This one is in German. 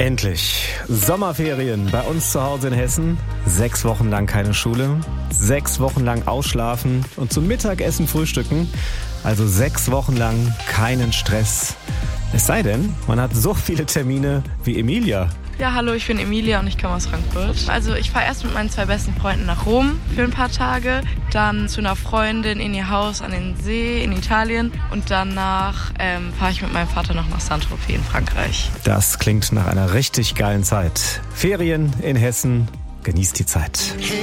Endlich. Sommerferien bei uns zu Hause in Hessen. 6 Wochen lang keine Schule, 6 Wochen lang ausschlafen und zum Mittagessen frühstücken. Also 6 Wochen lang keinen Stress. Es sei denn, man hat so viele Termine wie Emilia. Ja, hallo, ich bin Emilia und ich komme aus Frankfurt. Also ich fahre erst mit meinen 2 besten Freunden nach Rom für ein paar Tage, dann zu einer Freundin in ihr Haus an den See in Italien und danach fahre ich mit meinem Vater noch nach Saint-Tropez in Frankreich. Das klingt nach einer richtig geilen Zeit. Ferien in Hessen. Genießt die Zeit.